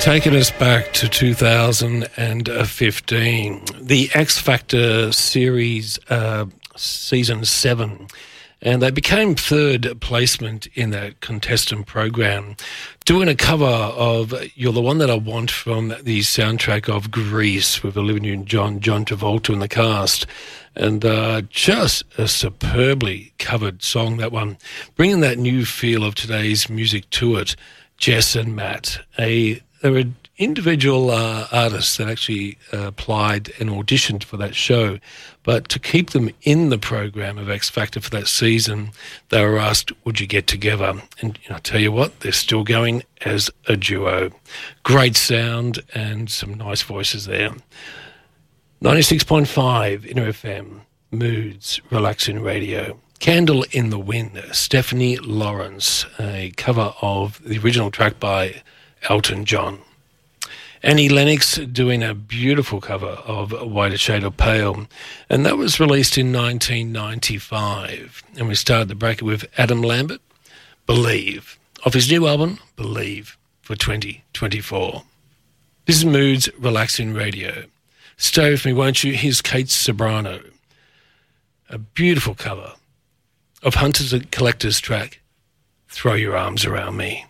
Taking us back to 2015, the X Factor series, season 7, and they became third placement in that contestant program, doing a cover of You're the One That I Want from the soundtrack of Grease with Olivia Newton-John, John Travolta in the cast. And just a superbly covered song, that one, bringing that new feel of today's music to it. Jess and Matt, they were individual artists that actually applied and auditioned for that show, but to keep them in the program of X Factor for that season, they were asked, would you get together? And I tell you what, they're still going as a duo. Great sound and some nice voices there. 96.5 Inner FM, Moods, Relaxing Radio. Candle in the Wind, Stephanie Lawrence, a cover of the original track by Elton John. Annie Lennox doing a beautiful cover of Whiter Shade of Pale, and that was released in 1995. And we started the bracket with Adam Lambert, Believe, off his new album, Believe, for 2024. This is Moods Relaxing Radio. Stay with me, won't you? Here's Kate Ceberano, a beautiful cover of Hunters and Collectors track, Throw Your Arms Around Me.